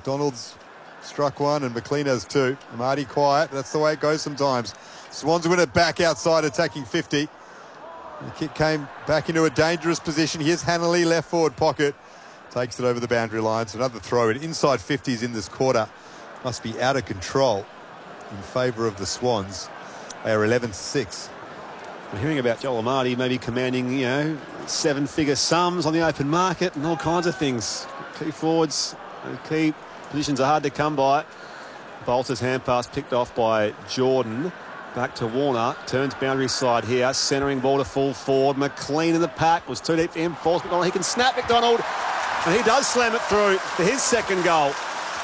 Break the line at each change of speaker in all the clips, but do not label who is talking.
McDonald's struck one and McLean has two. Marty quiet. That's the way it goes sometimes. Swans win it back outside, attacking 50. The kick came back into a dangerous position. Here's Hanley, left forward pocket. Takes it over the boundary line. So another throw in. Inside 50s in this quarter. Must be out of control in favour of the Swans. They are 11-6.
We're hearing about Joel Amartey maybe commanding, you know, seven-figure sums on the open market and all kinds of things. Key forwards, key positions are hard to come by. Bolter's hand pass picked off by Jordan. Back to Warner. Turns boundary side here. Centering ball to full forward. McLean in the pack. Was too deep for him. Force McDonald. He can snap McDonald. And he does slam it through for his second goal.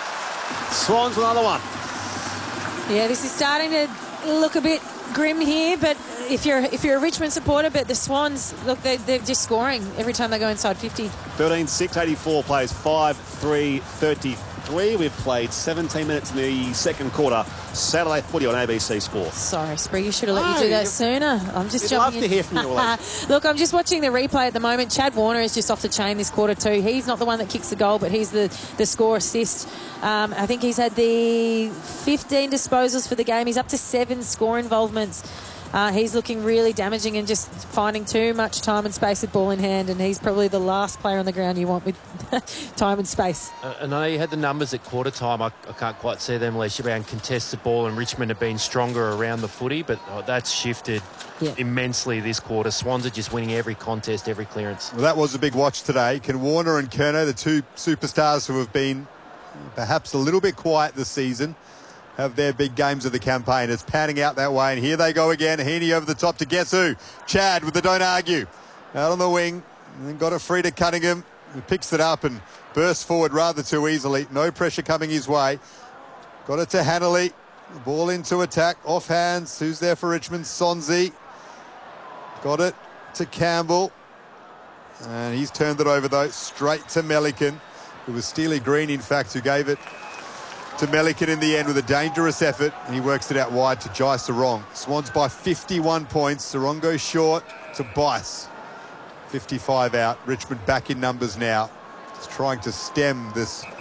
Swans with another one.
Yeah, this is starting to look a bit grim here, but if you're a Richmond supporter, but the Swans, look, they're just scoring every time they go inside 50.
13-6, 84 plays 5-3, 33. We've played 17 minutes in the second quarter. Saturday footy on ABC Sport.
Sorry, Spree, you should have let you do that sooner. I'm just jumping
love to hear from you, Alex.
Look, I'm just watching the replay at the moment. Chad Warner is just off the chain this quarter too. He's not the one that kicks the goal, but he's the score assist. I think he's had the 15 disposals for the game. He's up to 7 score involvements. He's looking really damaging and just finding too much time and space with ball in hand, and he's probably the last player on the ground you want with time and space.
I know you had the numbers at quarter time. I can't quite see them, Alicia, around contested ball, and Richmond have been stronger around the footy, but that's shifted immensely this quarter. Swans are just winning every contest, every clearance.
Well, that was a big watch today. Can Warner and Curnow, the two superstars who have been perhaps a little bit quiet this season, have their big games of the campaign? It's panning out that way, and here they go again. Heaney over the top to guess who? Chad with the don't argue. Out on the wing, and then got it free to Cunningham, who picks it up and bursts forward rather too easily. No pressure coming his way. Got it to Hanley. The ball into attack, off hands. Who's there for Richmond? Sonzi. Got it to Campbell. And he's turned it over, though, straight to Melican. It was Steely Green, in fact, who gave it to Melican in the end with a dangerous effort, and he works it out wide to Jai Sarong. Swans by 51 points. Sarong goes short to Bice. 55 out. Richmond back in numbers now. Just trying to stem this